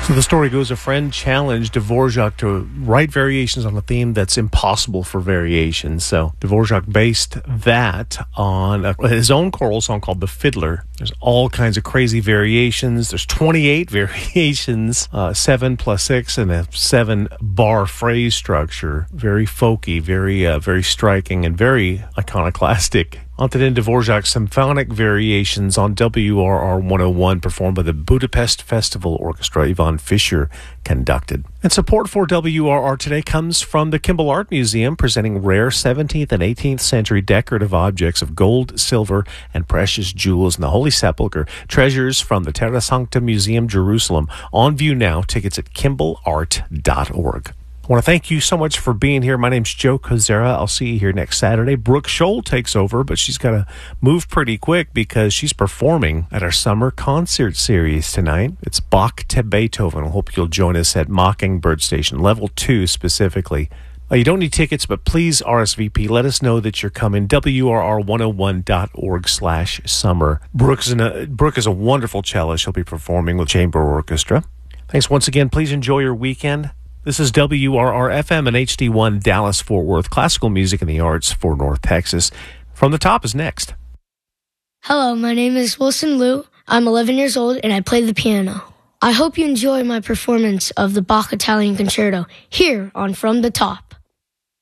So the story goes, a friend challenged Dvorak to write variations on a theme that's impossible for variations. So Dvorak based that on his own choral song called The Fiddler. There's all kinds of crazy variations. There's 28 variations, 7 plus 6, and a 7-bar phrase structure. Very folky, very striking, and very iconoclastic. Antonin Dvorak's symphonic variations on WRR 101 performed by the Budapest Festival Orchestra, Ivan Fischer conducted. And support for WRR today comes from the Kimball Art Museum, presenting rare 17th and 18th century decorative objects of gold, silver, and precious jewels in the Holy Sepulchre. Treasures from the Terra Sancta Museum, Jerusalem. On view now. Tickets at kimballart.org. I want to thank you so much for being here. My name's Joe Kozera. I'll see you here next Saturday. Brooke Scholl takes over, but she's got to move pretty quick because she's performing at our summer concert series tonight. It's Bach to Beethoven. I hope you'll join us at Mockingbird Station, Level 2 specifically. You don't need tickets, but please RSVP. Let us know that you're coming. WRR101.org/summer. Brooke is a wonderful cellist. She'll be performing with Chamber Orchestra. Thanks once again. Please enjoy your weekend. This is WRR-FM and HD1 Dallas-Fort Worth, classical music and the arts for North Texas. From the Top is next. Hello, my name is Wilson Liu. I'm 11 years old and I play the piano. I hope you enjoy my performance of the Bach Italian Concerto here on From the Top.